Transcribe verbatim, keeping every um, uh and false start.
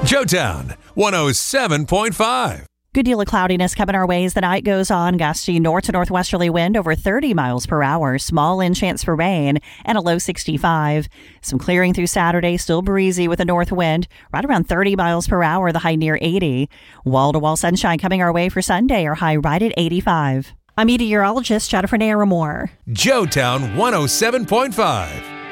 Joetown one oh seven point five. Good deal of cloudiness coming our way as the night goes on. Gusty north to northwesterly wind over thirty miles per hour. Small in chance for rain and a low sixty-five. Some clearing through Saturday. Still breezy with a north wind right around thirty miles per hour. The high near eighty. Wall-to-wall sunshine coming our way for Sunday. Our high right at eighty-five. I'm meteorologist Jennifer Naramore. Joetown one oh seven point five.